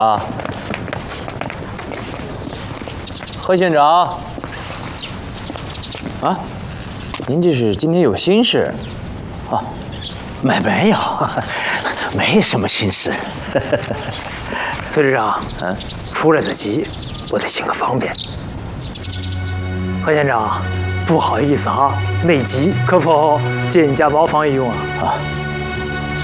啊，贺县长，啊，您这是今天有心事？ 啊，没有，没什么心事。 崔支长，出来得急，我得请个方便。贺县长，不好意思啊，内急，可否借你家茅房一用啊？ 啊。